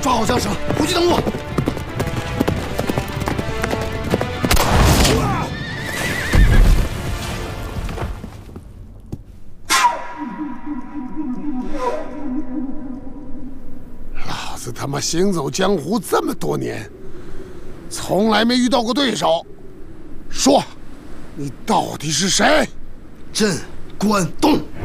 抓好缰绳，回去等我。老子他妈行走江湖这么多年，从来没遇到过对手。说，你到底是谁？ 朕关东。